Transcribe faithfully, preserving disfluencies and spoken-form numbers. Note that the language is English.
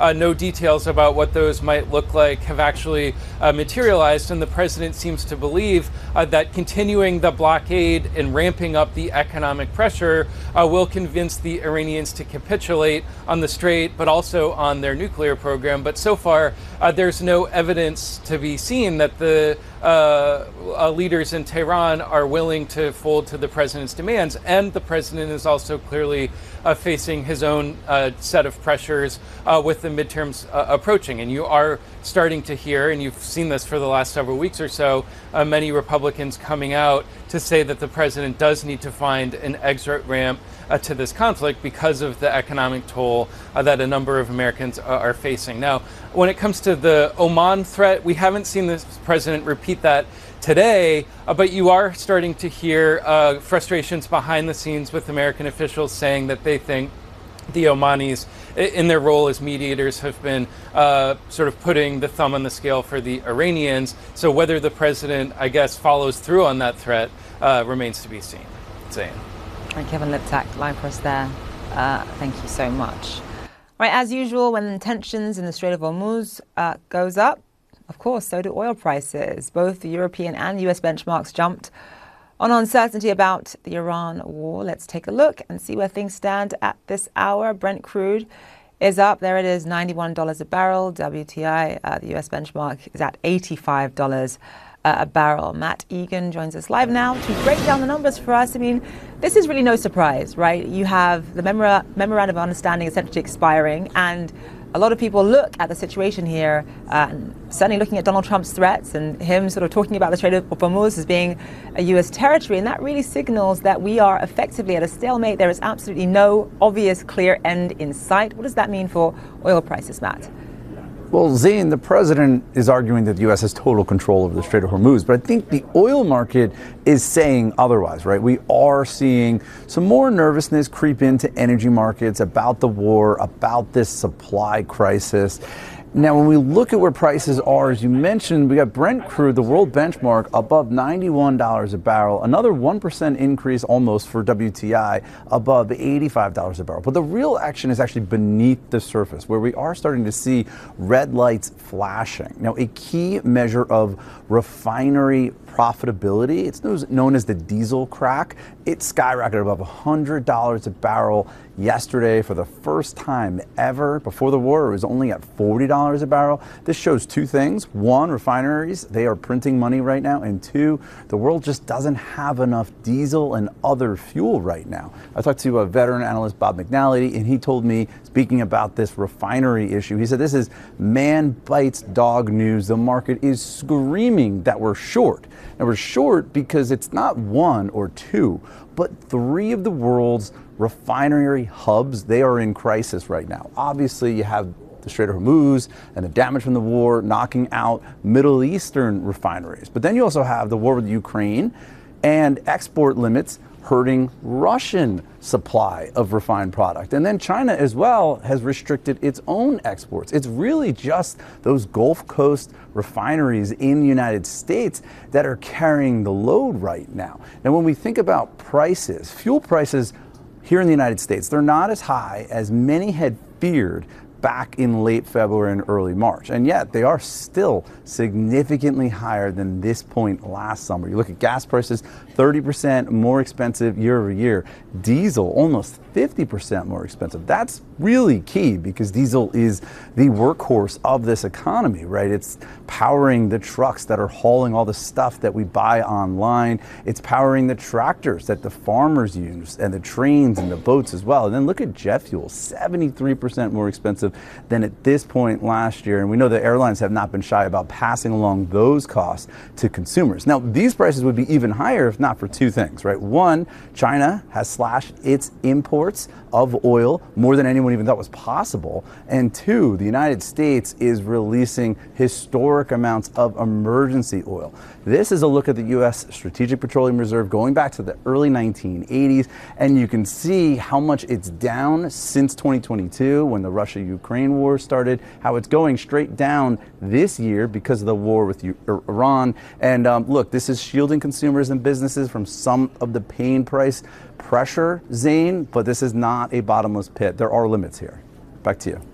Uh, no details about what those might look like have actually uh, materialized, and the president seems to believe uh, that continuing the blockade and ramping up the economic pressure uh, will convince the Iranians to capitulate on the Strait, but also on their nuclear program. But so far, uh, there's no evidence to be seen that the uh, uh, leaders in Tehran are willing to fold to the president's demands. And the president is also clearly uh, facing his own uh, set of pressures uh, with the midterms uh, approaching. And you are starting to hear, and you've seen this for the last several weeks or so, uh, many Republicans coming out to say that the president does need to find an exit ramp uh, to this conflict because of the economic toll uh, that a number of Americans uh, are facing. Now, when it comes to the Oman threat, we haven't seen the president repeat that today, uh, but you are starting to hear uh, frustrations behind the scenes with American officials saying that they think the Omanis, in their role as mediators, have been uh, sort of putting the thumb on the scale for the Iranians. So whether the president, I guess, follows through on that threat uh, remains to be seen. Zain. And Kevin Liptak, live for us there. Uh, thank you so much. All right, as usual, when tensions in the Strait of Hormuz uh, goes up, of course, so do oil prices. Both the European and U S benchmarks jumped on uncertainty about the Iran war. Let's take a look and see where things stand at this hour. Brent crude is up. There it is, ninety-one dollars a barrel. W T I, uh, the U S benchmark, is at eighty-five dollars a barrel. Matt Egan joins us live now to break down the numbers for us. I mean, this is really no surprise, right? You have the memora- memorandum of understanding essentially expiring, and a lot of people look at the situation here, uh, and certainly looking at Donald Trump's threats and him sort of talking about the Strait of Hormuz as being a U S territory. And that really signals that we are effectively at a stalemate. There is absolutely no obvious clear end in sight. What does that mean for oil prices, Matt? Well, Zain, the president is arguing that the U S has total control over the Strait of Hormuz, but I think the oil market is saying otherwise, right? We are seeing some more nervousness creep into energy markets about the war, about this supply crisis. Now, when we look at where prices are, as you mentioned, we got Brent crude, the world benchmark, above ninety-one dollars a barrel, another one percent increase almost for W T I, above eighty-five dollars a barrel. But the real action is actually beneath the surface, where we are starting to see red lights flashing. Now, a key measure of refinery profitability, it's known as the diesel crack. It skyrocketed above one hundred dollars a barrel yesterday for the first time ever. Before the war, it was only at forty dollars a barrel. This shows two things. One, refineries, they are printing money right now. And two, the world just doesn't have enough diesel and other fuel right now. I talked to a veteran analyst, Bob McNally, and he told me, speaking about this refinery issue, he said, this is man bites dog news. The market is screaming that we're short. And we're short because it's not one or two, but three of the world's refinery hubs, they are in crisis right now. Obviously, you have the Strait of Hormuz and the damage from the war knocking out Middle Eastern refineries. But then you also have the war with Ukraine and export limits hurting Russian supply of refined product. And then China as well has restricted its own exports. It's really just those Gulf Coast refineries in the United States that are carrying the load right now. Now, when we think about prices, fuel prices here in the United States, they're not as high as many had feared back in late February and early March. And yet they are still significantly higher than this point last summer. You look at gas prices, thirty percent more expensive year over year. Diesel, almost fifty percent more expensive. That's really key because diesel is the workhorse of this economy, right? It's powering the trucks that are hauling all the stuff that we buy online. It's powering the tractors that the farmers use and the trains and the boats as well. And then look at jet fuel, seventy-three percent more expensive than at this point last year. And we know the airlines have not been shy about passing along those costs to consumers. Now, these prices would be even higher if not for two things, right? One, China has slashed its imports of oil more than anyone even thought was possible. And two, the United States is releasing historic amounts of emergency oil. This is a look at the U S Strategic Petroleum Reserve going back to the early nineteen eighties, and you can see how much it's down since twenty twenty-two when the Russia-Ukraine war started, how it's going straight down this year because of the war with U- Iran. And um, look, this is shielding consumers and businesses from some of the pain price pressure, Zain, but this is not a bottomless pit. There are limits here. Back to you.